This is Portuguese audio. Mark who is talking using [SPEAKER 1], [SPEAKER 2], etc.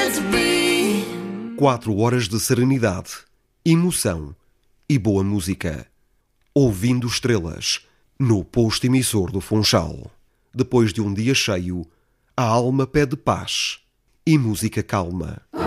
[SPEAKER 1] meant to be.
[SPEAKER 2] 4 horas de serenidade, emoção e boa música. Ouvindo estrelas, no posto emissor do Funchal. Depois de um dia cheio, a alma pede paz e música calma.